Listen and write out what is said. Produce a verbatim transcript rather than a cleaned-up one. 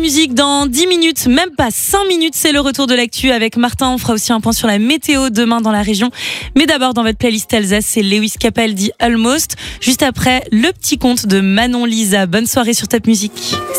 Music dans dix minutes, même pas cinq minutes, c'est le retour de l'actu avec Martin. On fera aussi un point sur la météo demain dans la région. Mais d'abord, dans votre playlist Alsace, c'est Lewis Capaldi Almost. Juste après, le petit conte de Manon Lisa. Bonne soirée sur Top Music.